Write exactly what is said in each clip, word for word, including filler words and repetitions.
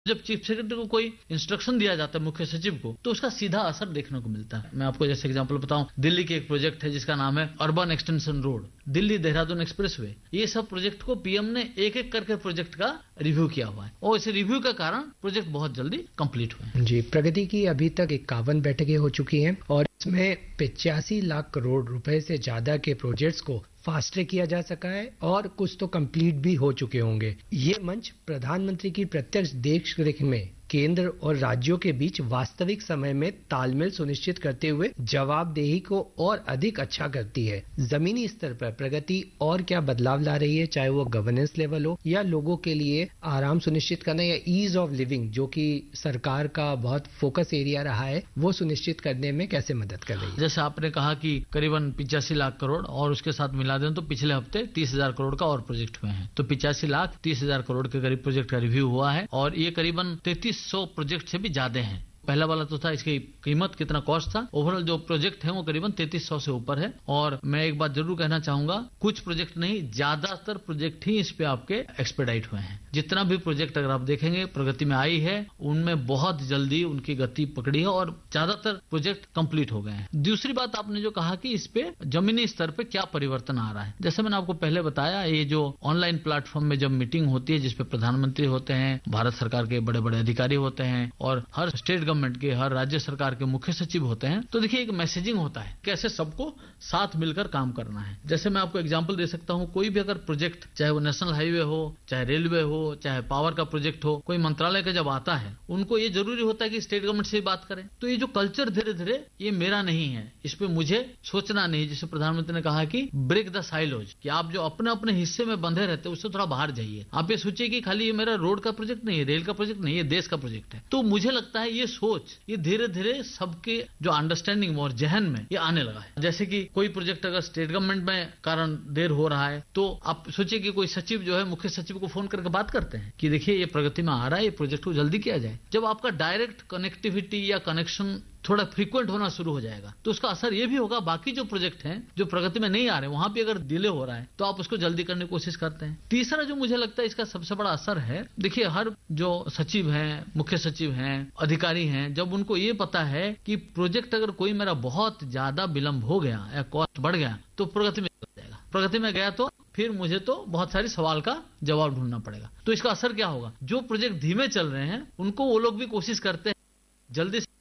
जब chief secretary को कोई इंस्ट्रक्शन दिया जाता है मुख्य सचिव को, तो उसका सीधा असर देखने को मिलता है। मैं आपको जैसे एग्जांपल बताऊं, दिल्ली के एक प्रोजेक्ट है जिसका नाम है urban extension road, Delhi Dehradun expressway. ये सब प्रोजेक्ट को पीएम ने एक एक करके प्रोजेक्ट का रिव्यू किया हुआ है और इस रिव्यू के कारण प्रोजेक्ट बहुत जल्दी कंप्लीट हुए हैं। जी, प्रगति की अभी तक इक्यावन बैठकें हो चुकी हैं और इसमें पिचासी लाख करोड़ रुपए से ज्यादा के प्रोजेक्ट्स को फास्ट ट्रैक किया जा सका है और कुछ तो कंप्लीट भी हो चुके होंगे। ये मंच प्रधानमंत्री की प्रत्यक्ष देखरेख में केंद्र और राज्यों के बीच वास्तविक समय में तालमेल सुनिश्चित करते हुए जवाबदेही को और अधिक अच्छा करती है। जमीनी स्तर पर प्रगति और क्या बदलाव ला रही है, चाहे वो गवर्नेंस लेवल हो या लोगों के लिए आराम सुनिश्चित करना या ईज ऑफ लिविंग, जो कि सरकार का बहुत फोकस एरिया रहा है, वो सुनिश्चित करने में कैसे मदद कर रही है? जैसे आपने कहा कि करीबन पिचासी लाख करोड़ और उसके साथ मिला दें तो पिछले हफ्ते तीस हजार करोड़ का और प्रोजेक्ट हुए हैं, तो पिचासी लाख तीस हजार करोड़ के करीब प्रोजेक्ट का रिव्यू हुआ है और ये करीबन तैतीस सौ प्रोजेक्ट से भी ज्यादा हैं। पहला वाला तो था इसकी कीमत कितना कॉस्ट था, ओवरऑल जो प्रोजेक्ट है वो करीबन तैतीस सौ से ऊपर है। और मैं एक बात जरूर कहना चाहूंगा, कुछ प्रोजेक्ट नहीं, ज्यादातर प्रोजेक्ट ही इस पे आपके एक्सपेडाइट हुए हैं। जितना भी प्रोजेक्ट अगर आप देखेंगे प्रगति में आई है, उनमें बहुत जल्दी उनकी गति पकड़ी है और ज्यादातर प्रोजेक्ट कंप्लीट हो गए हैं। दूसरी बात आपने जो कहा कि इस पे जमीनी स्तर पे क्या परिवर्तन आ रहा है, जैसे मैंने आपको पहले बताया, ये जो ऑनलाइन प्लेटफॉर्म में जब मीटिंग होती है जिसपे प्रधानमंत्री होते हैं, भारत सरकार के बड़े बड़े अधिकारी होते हैं और हर स्टेट गवर्नमेंट के, हर राज्य सरकार के मुख्य सचिव होते हैं, तो देखिए एक मैसेजिंग होता है, कैसे सबको साथ मिलकर काम करना है। जैसे मैं आपको एग्जांपल दे सकता हूं, कोई भी अगर प्रोजेक्ट, चाहे वो नेशनल हाईवे हो, चाहे रेलवे हो, चाहे पावर का प्रोजेक्ट हो, कोई मंत्रालय का जब आता है, उनको ये जरूरी होता है कि स्टेट गवर्नमेंट से बात करें। तो ये जो कल्चर धीरे धीरे, ये मेरा नहीं है, इस पे मुझे सोचना नहीं। जैसे प्रधानमंत्री ने कहा कि ब्रेक द साइलोज, कि आप जो अपने अपने हिस्से में बंधे रहते हैं उससे थोड़ा बाहर जाइए। आप ये सोचिए कि खाली ये मेरा रोड का प्रोजेक्ट नहीं है, रेल का प्रोजेक्ट नहीं है, देश का प्रोजेक्ट है। तो मुझे लगता है ये सोच, ये धीरे धीरे सबके जो अंडरस्टैंडिंग और जहन में ये आने लगा है। जैसे कि कोई प्रोजेक्ट अगर स्टेट गवर्नमेंट में कारण देर हो रहा है, तो आप सोचिए कि कोई सचिव जो है मुख्य सचिव को फोन करके बात करते हैं कि देखिए ये प्रगति में आ रहा है, ये प्रोजेक्ट को जल्दी किया जाए। जब आपका डायरेक्ट कनेक्टिविटी या कनेक्शन थोड़ा फ्रीक्वेंट होना शुरू हो जाएगा, तो उसका असर ये भी होगा, बाकी जो प्रोजेक्ट हैं जो प्रगति में नहीं आ रहे, वहां भी अगर डिले हो रहा है तो आप उसको जल्दी करने की कोशिश करते हैं। तीसरा जो मुझे लगता है इसका सबसे बड़ा असर है, देखिए हर जो सचिव हैं, मुख्य सचिव हैं, अधिकारी हैं, जब उनको ये पता है कि प्रोजेक्ट अगर कोई मेरा बहुत ज्यादा विलंब हो गया या कॉस्ट बढ़ गया तो प्रगति में जाएगा, प्रगति में गया तो फिर मुझे तो बहुत सारी सवाल का जवाब ढूंढना पड़ेगा। तो इसका असर क्या होगा, जो प्रोजेक्ट धीमे चल रहे हैं उनको वो लोग भी कोशिश करते हैं जल्दी से।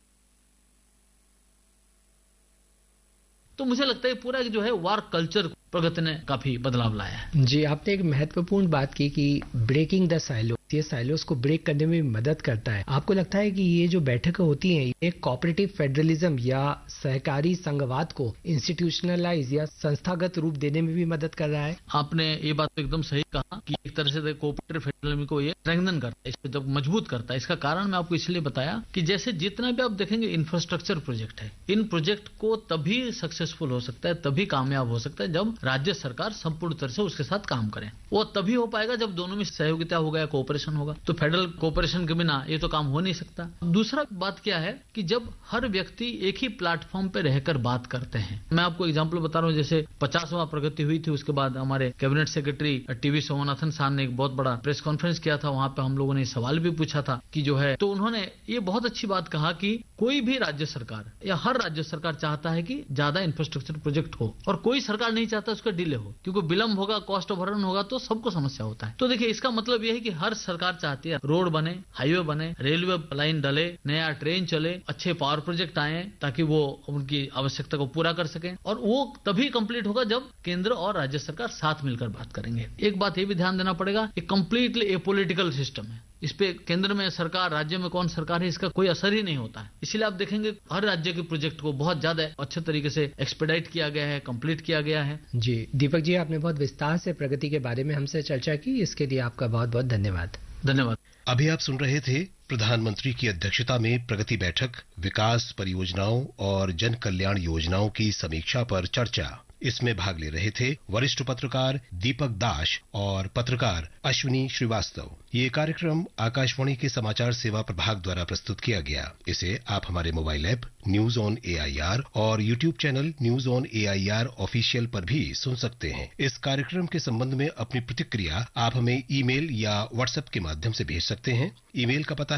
तो मुझे लगता है पूरा जो है वर्क कल्चर प्रगति ने काफी बदलाव लाया है। जी, आपने एक महत्वपूर्ण बात की कि ब्रेकिंग द साइलो, ये साइलोस को ब्रेक करने में मदद करता है। आपको लगता है कि ये जो बैठकें होती हैं, ये कोऑपरेटिव फेडरलिज्म या सहकारी संघवाद को इंस्टीट्यूशनलाइज या संस्थागत रूप देने में भी मदद कर रहा है? आपने ये बात तो एकदम सही कहा कि एक तरह से कोऑपरेटिव फेडरलिज्म को ये स्ट्रेंथन करता है, इसको जब मजबूत करता है। इसका कारण मैं आपको इसलिए बताया कि जैसे जितना भी आप देखेंगे इंफ्रास्ट्रक्चर प्रोजेक्ट है, इन प्रोजेक्ट को तभी सक्सेसफुल हो सकता है, तभी कामयाब हो सकता है जब राज्य सरकार संपूर्ण तरह से उसके साथ काम करें। वो तभी हो पाएगा जब दोनों में सहयोगिता होगा, कोऑपरेशन होगा। तो फेडरल कोऑपरेशन के बिना ये तो काम हो नहीं सकता। दूसरा बात क्या है कि जब हर व्यक्ति एक ही प्लेटफॉर्म पे रहकर बात करते हैं, मैं आपको एग्जांपल बता रहा हूँ, जैसे पचासवां प्रगति हुई थी, उसके बाद हमारे कैबिनेट सेक्रेटरी टीवी सोमनाथन साहब ने एक बहुत बड़ा प्रेस कॉन्फ्रेंस किया था, वहां पे हम लोगों ने सवाल भी पूछा था कि जो है, तो उन्होंने ये बहुत अच्छी बात कहा कि कोई भी राज्य सरकार या हर राज्य सरकार चाहता है कि ज्यादा इंफ्रास्ट्रक्चर प्रोजेक्ट हो और कोई सरकार नहीं चाहता उसका डिले हो, क्योंकि विलंब होगा, कॉस्ट ओवररन होगा तो सबको समस्या होता है। तो देखिए इसका मतलब यह है कि हर सरकार चाहती है रोड बने, हाईवे बने, रेलवे लाइन डले, नया ट्रेन चले, अच्छे पावर प्रोजेक्ट आए ताकि वो उनकी आवश्यकता को पूरा कर सकें, और वो तभी कंप्लीट होगा जब केंद्र और राज्य सरकार साथ मिलकर बात करेंगे। एक बात ये भी ध्यान देना पड़ेगा, ये कंप्लीटली एपॉलिटिकल सिस्टम है, इस पे केंद्र में सरकार, राज्य में कौन सरकार है, इसका कोई असर ही नहीं होता है। इसीलिए आप देखेंगे हर राज्य के प्रोजेक्ट को बहुत ज्यादा अच्छे तरीके से एक्सपेडाइट किया गया है, कंप्लीट किया गया है। जी दीपक जी, आपने बहुत विस्तार से प्रगति के बारे में हमसे चर्चा की, इसके लिए आपका बहुत बहुत धन्यवाद। धन्यवाद। अभी आप सुन रहे थे प्रधानमंत्री की अध्यक्षता में प्रगति बैठक, विकास परियोजनाओं और जन कल्याण योजनाओं की समीक्षा पर चर्चा। इसमें भाग ले रहे थे वरिष्ठ पत्रकार दीपक दास और पत्रकार अश्विनी श्रीवास्तव। ये कार्यक्रम आकाशवाणी के समाचार सेवा प्रभाग द्वारा प्रस्तुत किया गया। इसे आप हमारे mobile app news on AIR और YouTube channel news on AIR official पर भी सुन सकते हैं। इस कार्यक्रम के संबंध में अपनी प्रतिक्रिया आप हमें ईमेल या व्हाट्सएप के माध्यम से भेज सकते हैं। ईमेल का पता